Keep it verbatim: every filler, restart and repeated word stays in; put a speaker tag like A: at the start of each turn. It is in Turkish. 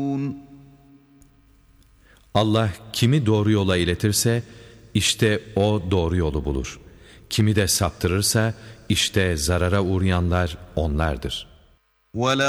A: Allah kimi doğru yola iletirse işte o doğru yolu bulur. Kimi de saptırırsa işte zarara uğrayanlar onlardır.